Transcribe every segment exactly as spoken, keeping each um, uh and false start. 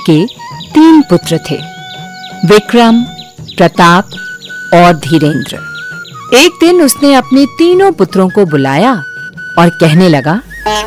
के तीन पुत्र थे, विक्रम, प्रताप और धीरेंद्र। एक दिन उसने अपने तीनों पुत्रों को बुलाया और कहने लगा,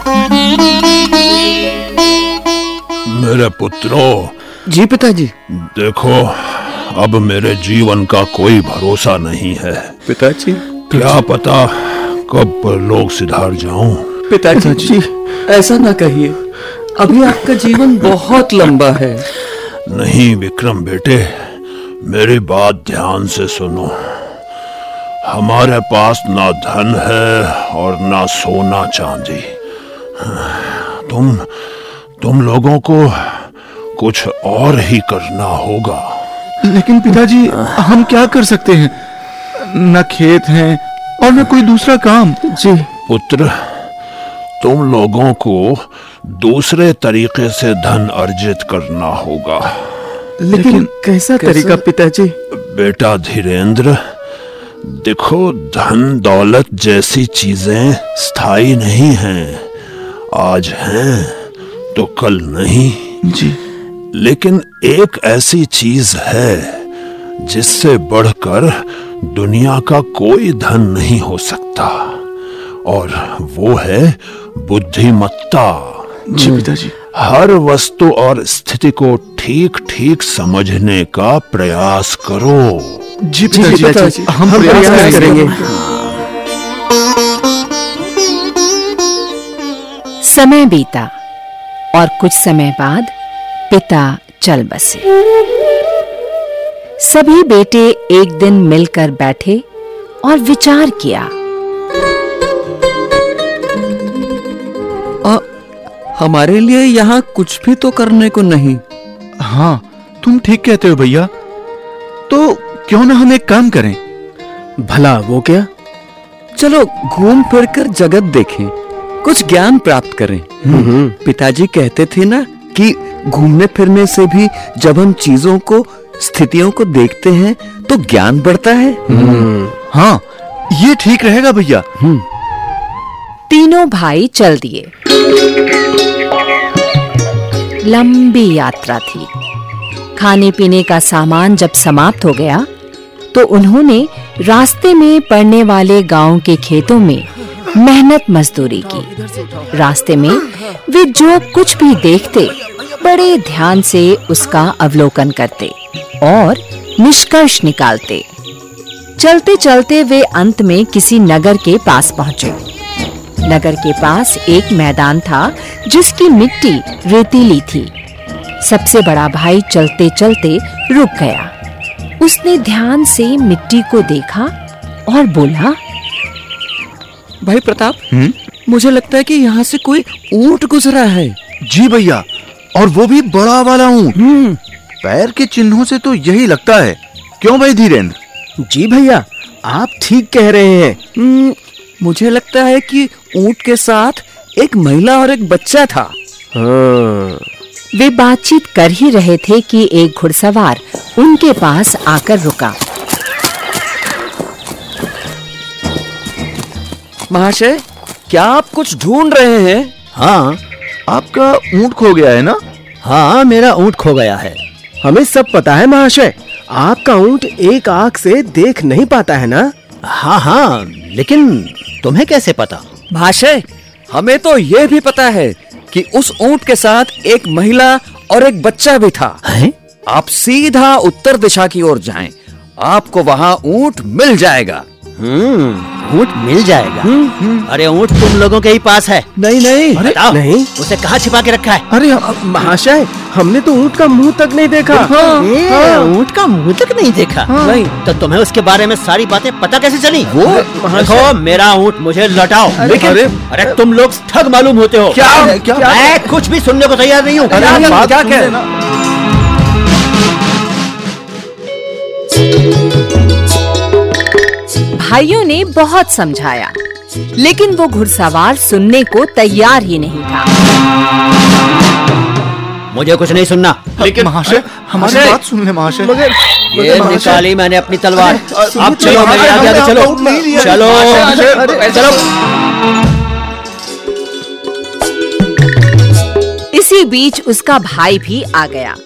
मेरे पुत्रों। जी पिताजी। देखो, अब मेरे जीवन का कोई भरोसा नहीं है पिताजी। क्या पता कब परलोक सिधार जाऊं। पिताजी जी, ऐसा ना कहिए, अभी आपका जीवन बहुत लंबा है। नहीं विक्रम बेटे, मेरी बात ध्यान से सुनो। हमारे पास ना धन है और ना सोना चांदी। तुम तुम लोगों को कुछ और ही करना होगा। लेकिन पिताजी, हम क्या कर सकते हैं? न खेत है और न कोई दूसरा काम। जी पुत्र, तुम लोगों को दूसरे तरीके से धन अर्जित करना होगा। लेकिन, लेकिन कैसा तरीका पिताजी? बेटा धीरेंद्र, देखो, धन दौलत जैसी चीजें स्थायी नहीं हैं। आज हैं तो कल नहीं। जी। लेकिन एक ऐसी चीज है जिससे बढ़कर दुनिया का कोई धन नहीं हो सकता, और वो है बुद्धिमत्ता। जी पिताजी। हर वस्तु और स्थिति को ठीक ठीक समझने का प्रयास करो। जी पिताजी, पिताजी हम, हम प्रयास, प्रयास करेंगे। समय बीता और कुछ समय बाद पिता चल बसे। सभी बेटे एक दिन मिलकर बैठे और विचार किया। आ, हमारे लिए यहाँ कुछ भी तो करने को नहीं। हाँ, तुम ठीक कहते हो भैया। तो क्यों ना हम एक काम करें? भला वो क्या? चलो घूम फिर कर जगत देखें, कुछ ज्ञान प्राप्त करें। पिताजी कहते थे ना कि घूमने फिरने से भी जब हम चीजों को, स्थितियों को देखते हैं तो ज्ञान बढ़ता है। हाँ, ये ठीक रहेगा भैया। तीनों भाई चल दिए। लंबी यात्रा थी। खाने पीने का सामान जब समाप्त हो गया तो उन्होंने रास्ते में पड़ने वाले गांव के खेतों में मेहनत मजदूरी की। रास्ते में वे जो कुछ भी देखते बड़े ध्यान से उसका अवलोकन करते और निष्कर्ष निकालते। चलते चलते वे अंत में किसी नगर के पास पहुंचे। नगर के पास एक मैदान था जिसकी मिट्टी रेतीली थी। सबसे बड़ा भाई चलते चलते रुक गया। उसने ध्यान से मिट्टी को देखा और बोला, भाई प्रताप, मुझे लगता है कि यहाँ से कोई ऊंट गुजरा है। जी भैया, और वो भी बड़ा वाला ऊंट। पैर के चिन्हों से तो यही लगता है। क्यों भाई धीरेंद्र? जी भैया, आप ठीक कह रहे हैं। मुझे लगता है कि ऊंट के साथ एक महिला और एक बच्चा था। हाँ। वे बातचीत कर ही रहे थे कि एक घुड़सवार उनके पास आकर रुका। महाशय, क्या आप कुछ ढूंढ रहे हैं? हाँ। आपका ऊंट खो गया है ना? हाँ, मेरा ऊंट खो गया है। हमें सब पता है महाशय। आपका ऊंट एक आंख से देख नहीं पाता है ना? हाँ हाँ, लेकिन तुम्हें कैसे पता? महाशय, हमें तो यह भी पता है कि उस ऊंट के साथ एक महिला और एक बच्चा भी था। है? आप सीधा उत्तर दिशा की ओर जाएं, आपको वहाँ ऊंट मिल जाएगा। हम्म, ऊंट मिल जाएगा। अरे ऊंट तुम लोगों के ही पास है। नहीं नहीं। अरे नहीं, उसे कहाँ छिपा के रखा है? अरे महाशय, हमने तो ऊंट का मुंह तक नहीं देखा। हाँ, हाँ, ऊंट का मुंह तक नहीं देखा। हाँ, नहीं। तो तुम्हें उसके बारे में सारी बातें पता कैसे चली? वो देखो, मेरा ऊंट मुझे लौटाओ। लेकिन अरे, अरे तुम लोग ठग मालूम होते हो। क्या? मैं कुछ भी सुनने को तैयार नहीं हूँ। क्या कह? भाइयों ने बहुत समझाया, लेकिन वो घुड़सवार सुनने को तैयार ही नहीं था। मुझे कुछ नहीं सुनना। लेकिन महाशय, हमारी बात सुन ले महाशय। मगर ये निकाली मैंने अपनी तलवार। अब चलो, मेरे आगे आगे चलो। चलो चलो। इसी बीच उसका भाई भी आ गया।